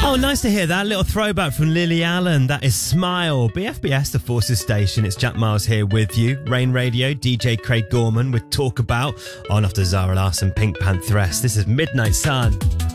Oh, nice to hear that. Little throwback from Lily Allen. That is Smile. BFBS, the Forces Station. It's Jack Miles here with you. Rain Radio, DJ Craig Gorman with Talk About. On after Zara Larsson, Pink Pantheress. This is Midnight Sun.